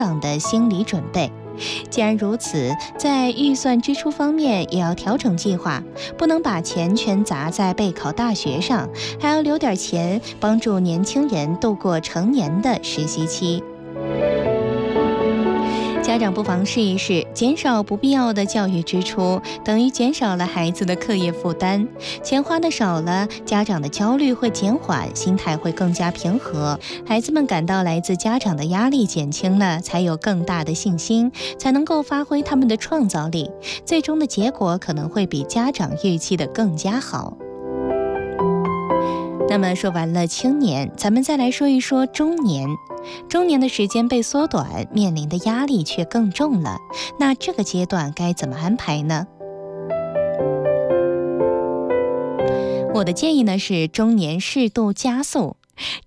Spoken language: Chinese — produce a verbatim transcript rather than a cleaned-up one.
长的心理准备。既然如此，在预算支出方面也要调整计划，不能把钱全砸在备考大学上，还要留点钱帮助年轻人度过成年的实习期。家长不妨试一试，减少不必要的教育支出，等于减少了孩子的课业负担。钱花的少了，家长的焦虑会减缓，心态会更加平和，孩子们感到来自家长的压力减轻了，才有更大的信心，才能够发挥他们的创造力。最终的结果可能会比家长预期的更加好。那么说完了青年，咱们再来说一说中年。中年的时间被缩短，面临的压力却更重了。那这个阶段该怎么安排呢？我的建议呢是中年适度加速。